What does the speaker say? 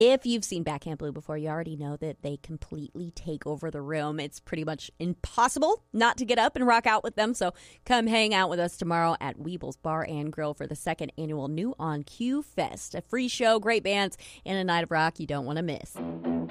If you've seen Backhand Blue before, you already know that they completely take over the room. It's pretty much impossible not to get up and rock out with them. So come hang out with us tomorrow at Weeble's Bar and Grill for the second annual New on Q Fest. A free show, great bands, and a night of rock you don't want to miss.